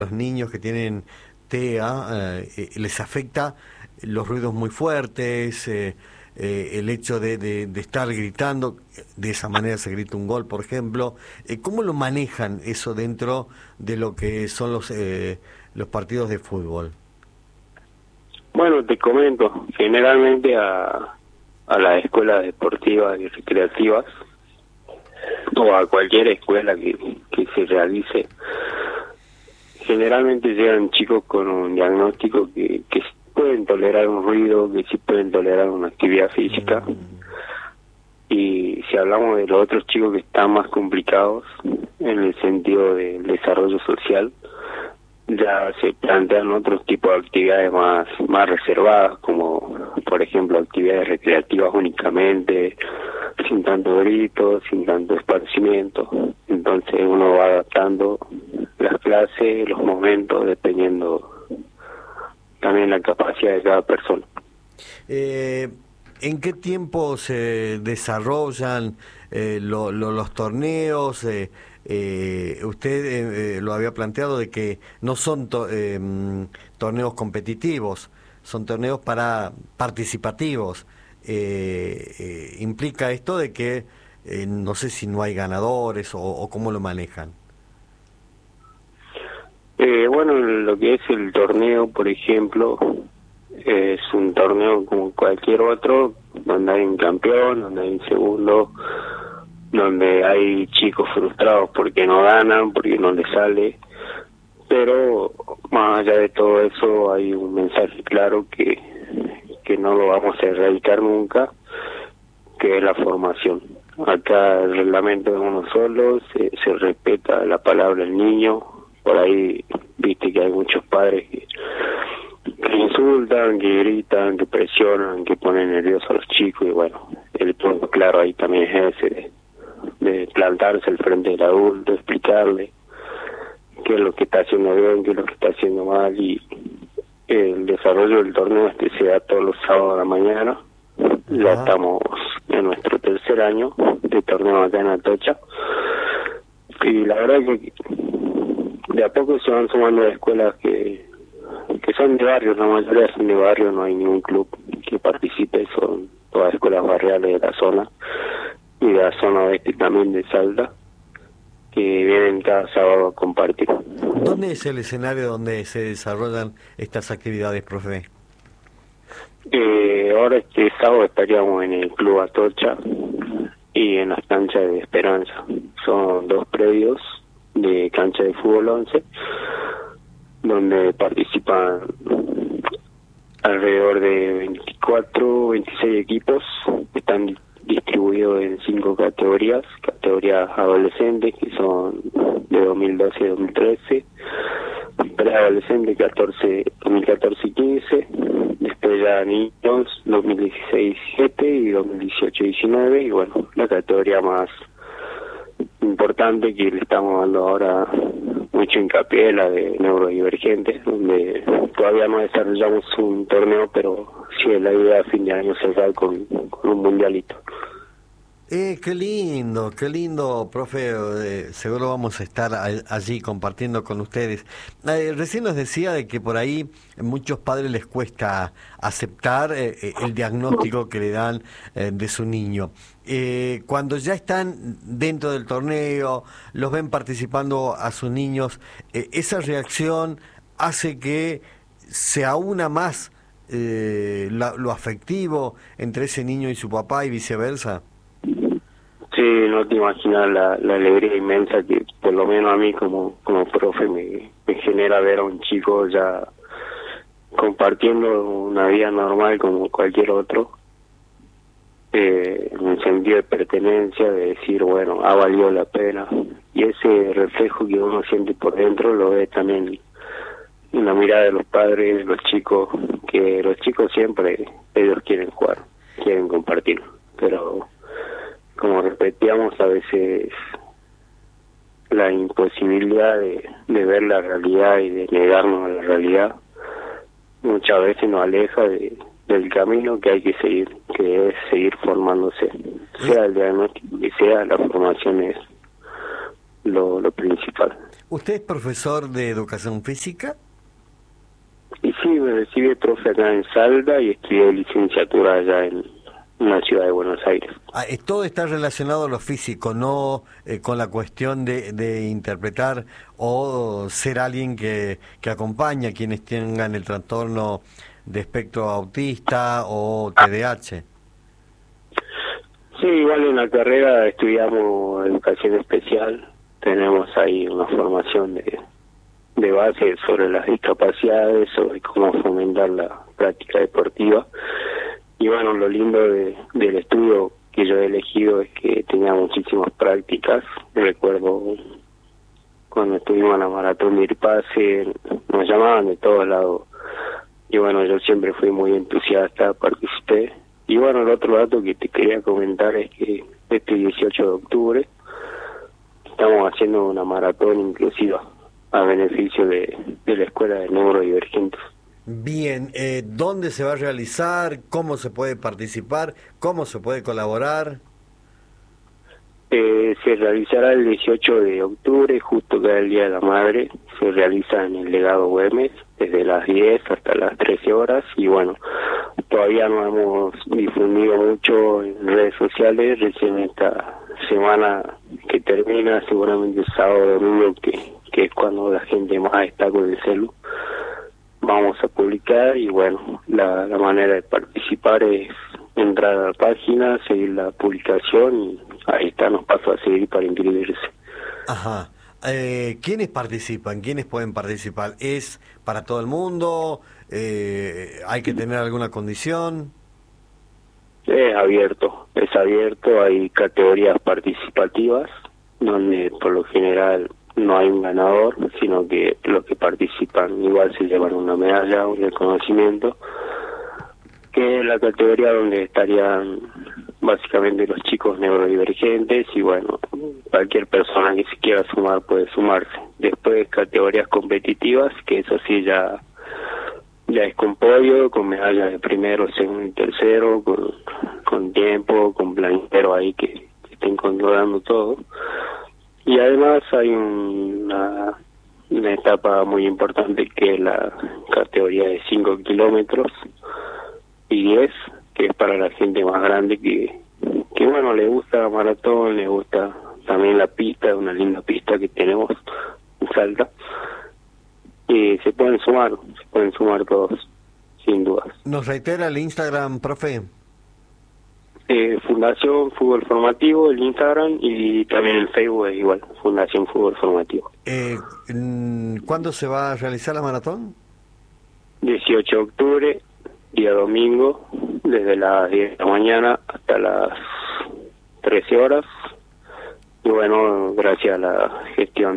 Los niños que tienen TEA les afecta los ruidos muy fuertes, el hecho de estar gritando, de esa manera se grita un gol, por ejemplo. ¿Cómo lo manejan eso dentro de lo que son los partidos de fútbol? Bueno, te comento, generalmente a las escuelas deportivas y recreativas, o a cualquier escuela que se realice, generalmente llegan chicos con un diagnóstico que sí pueden tolerar un ruido, que sí pueden tolerar una actividad física. Y si hablamos de los otros chicos que están más complicados en el sentido del desarrollo social, ya se plantean otros tipos de actividades más reservadas, como por ejemplo actividades recreativas únicamente, sin tanto grito, sin tanto esparcimiento. Entonces uno va adaptando las clases, los momentos, dependiendo también la capacidad de cada persona. ¿En qué tiempo se desarrollan los torneos? Usted lo había planteado de que no son torneos competitivos, son torneos participativos. ¿Implica esto de que no sé si no hay ganadores o cómo lo manejan? Bueno, lo que es el torneo, por ejemplo, es un torneo como cualquier otro, donde hay un campeón, donde hay un segundo, donde hay chicos frustrados porque no ganan, porque no les sale, pero más allá de todo eso hay un mensaje claro que no lo vamos a erradicar nunca, que es la formación. Acá el reglamento es uno solo, se respeta la palabra del niño. Por ahí viste que hay muchos padres que insultan, que gritan, que presionan, que ponen nerviosos a los chicos, y bueno, el punto claro ahí también es ese de plantarse al frente del adulto, explicarle qué es lo que está haciendo bien, qué es lo que está haciendo mal. Y el desarrollo del torneo se da todos los sábados a la mañana. Ya estamos en nuestro tercer año de torneo acá en Atocha, y la verdad que de a poco se van sumando escuelas que son de barrio, la mayoría son de barrio, no hay ningún club que participe, son todas escuelas barriales de la zona y de la zona oeste también de Salta, que vienen cada sábado a compartir. ¿Dónde es el escenario donde se desarrollan estas actividades, profe? Ahora este sábado estaríamos en el Club Atocha y en las canchas de Esperanza. Son dos predios de cancha de fútbol 11, donde participan alrededor de 24, 26 equipos. Están distribuidos en 5 categorías adolescentes, que son de 2012 y 2013, preadolescente 2014 y 15, después ya niños 2016 17 y 2018 19, y bueno, la categoría más importante que le estamos dando ahora mucho hincapié, la de neurodivergentes, donde todavía no desarrollamos un torneo, pero sí es la idea a fin de año cerrar con un mundialito. Qué lindo, profe. Seguro vamos a estar allí compartiendo con ustedes. Recién nos decía de que por ahí a muchos padres les cuesta aceptar el diagnóstico que le dan de su niño. Cuando ya están dentro del torneo, los ven participando a sus niños, esa reacción hace que se aúna más lo afectivo entre ese niño y su papá y viceversa. Sí, no te imaginas la alegría inmensa que por lo menos a mí como profe me genera ver a un chico ya compartiendo una vida normal como cualquier otro, en el sentido de pertenencia, de decir, bueno, ha valido la pena. Y ese reflejo que uno siente por dentro lo ve también en la mirada de los padres, de los chicos, que los chicos siempre, ellos quieren jugar, quieren compartir, pero como repetíamos, a veces la imposibilidad de ver la realidad y de negarnos a la realidad muchas veces nos aleja del camino que hay que seguir, que es seguir formándose, sea el diagnóstico que sea, la formación es lo principal. ¿Usted es profesor de educación física? Y sí, me recibí de profe acá en Salta y estudié licenciatura allá en la ciudad de Buenos Aires. Todo está relacionado a lo físico, no con la cuestión de interpretar o ser alguien que acompaña a quienes tengan el trastorno de espectro autista o TDAH. Sí, igual en la carrera estudiamos educación especial, tenemos ahí una formación de base sobre las discapacidades, sobre cómo fomentar la práctica deportiva. Y bueno, lo lindo del estudio que yo he elegido es que tenía muchísimas prácticas. Recuerdo cuando estuvimos en la maratón de Irpase, nos llamaban de todos lados. Y bueno, yo siempre fui muy entusiasta, participé. Y bueno, el otro dato que te quería comentar es que este 18 de octubre estamos haciendo una maratón inclusiva a beneficio de la Escuela de Neurodivergentes. Bien, ¿dónde se va a realizar? ¿Cómo se puede participar? ¿Cómo se puede colaborar? Se realizará el 18 de octubre, justo que es el Día de la Madre. Se realiza en el Legado Güemes, desde las 10 hasta las 13 horas. Y bueno, todavía no hemos difundido mucho en redes sociales. Recién esta semana que termina, seguramente sábado o domingo, que es cuando la gente más está con el celu, vamos a publicar. Y bueno, la manera de participar es entrar a la página, seguir la publicación y ahí está, nos paso a seguir para inscribirse. Ajá. ¿Quiénes participan? ¿Quiénes pueden participar? ¿Es para todo el mundo? ¿Hay que tener alguna condición? Es abierto, hay categorías participativas donde por lo general no hay un ganador, sino que los que participan igual se llevan una medalla, un reconocimiento, que es la categoría donde estarían básicamente los chicos neurodivergentes. Y bueno, cualquier persona que se quiera sumar puede sumarse. Después categorías competitivas, que eso sí ya es con podio, con medallas de primero, segundo y tercero, con tiempo, con planillero ahí que estén controlando todo. Y además hay una etapa muy importante que es la categoría de 5 kilómetros y 10, que es para la gente más grande que bueno, le gusta la maratón, le gusta también la pista, una linda pista que tenemos en Salta. Y se pueden sumar todos, sin dudas. ¿Nos reitera el Instagram, profe? Fundación Fútbol Formativo, el Instagram, y también el Facebook es igual, Fundación Fútbol Formativo. ¿Cuándo se va a realizar la maratón? 18 de octubre, día domingo, desde las 10 de la mañana hasta las 13 horas. Y bueno, gracias a la gestión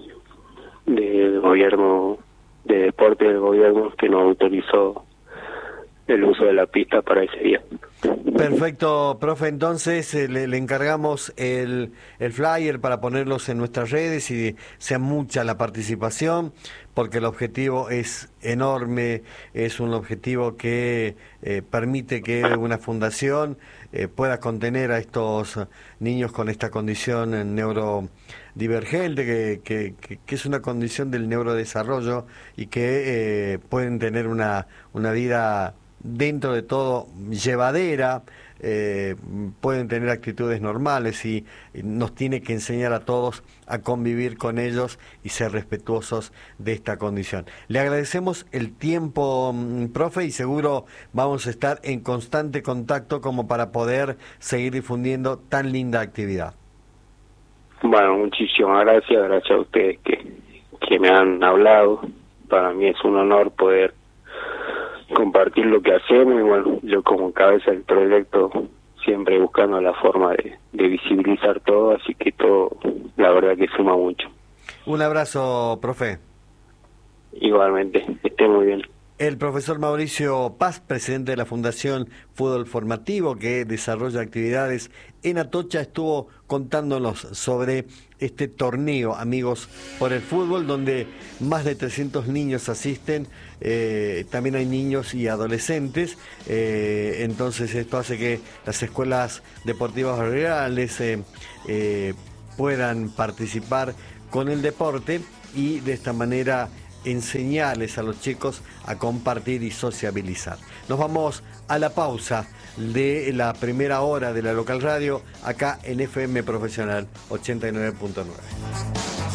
del gobierno de deporte del gobierno que nos autorizó el uso de la pista para ese día. Perfecto, profe, entonces le encargamos el flyer para ponerlos en nuestras redes y sea mucha la participación, porque el objetivo es enorme, es un objetivo que permite que una fundación pueda contener a estos niños con esta condición neurodivergente, que es una condición del neurodesarrollo y que pueden tener una vida dentro de todo llevadera, pueden tener actitudes normales y nos tiene que enseñar a todos a convivir con ellos y ser respetuosos de esta condición. Le agradecemos el tiempo, profe, y seguro vamos a estar en constante contacto como para poder seguir difundiendo tan linda actividad. Bueno, muchísimas gracias a ustedes que me han hablado. Para mí es un honor poder compartir lo que hacemos y bueno, yo como cabeza del proyecto siempre buscando la forma de visibilizar todo, así que todo la verdad que suma mucho. Un abrazo, profe. Igualmente, esté muy bien. El profesor Mauricio Paz, presidente de la Fundación Fútbol Formativo, que desarrolla actividades en Atocha, estuvo contándonos sobre este torneo Amigos por el Fútbol, donde más de 300 niños asisten, también hay niños y adolescentes, entonces esto hace que las escuelas deportivas rurales puedan participar con el deporte y de esta manera enseñarles a los chicos a compartir y sociabilizar. Nos vamos a la pausa de la primera hora de la local radio acá en FM Profesional 89.9.